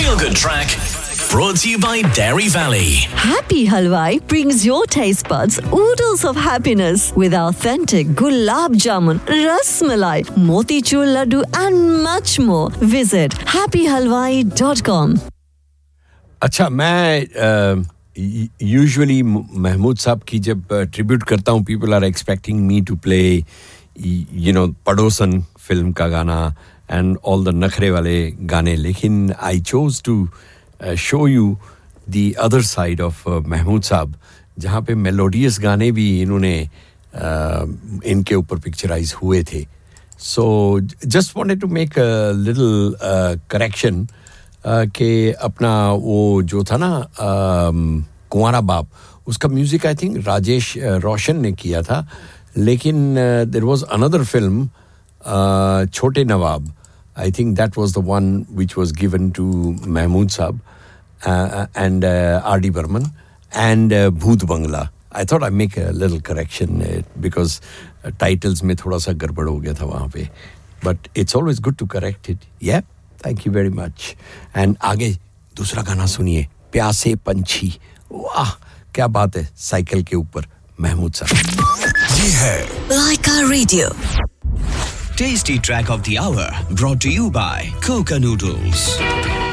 Feel Good Track, brought to you by Dairy Valley. Happy Halwai brings your taste buds oodles of happiness with authentic gulab jamun, ras malai, motichur laddu and much more. Visit happyhalwai.com. अच्छा मैं usually Mahmood साहब की जब tribute करता हूँ people are expecting me to play you know पड़ोसन film का गाना एंड ऑल द नखरे वाले गाने लेकिन I chose to show you the other side of Mahmood साहब जहाँ पे मेलोडियस गाने भी इन्होंने इनके ऊपर पिक्चराइज हुए थे so just wanted to make a little correction कि अपना वो जो था ना कुंवारा बाप उसका म्यूजिक आई थिंक राजेश रोशन ने किया था लेकिन देयर वाज अनदर फिल्म छोटे नवाब I think that was the one which was given to Mahmood साहब and R D Burman and भूत बंगला I thought I make a little correction because titles में थोड़ा सा गड़बड़ हो गया था वहाँ पे but it's always good to correct it या thank you very much and आगे दूसरा गाना सुनिए प्यासे पंछी वाह क्या बात है साइकिल के ऊपर महमूद साहब ये है Laika Radio. Tasty Track of the Hour, brought to you by Coca Noodles.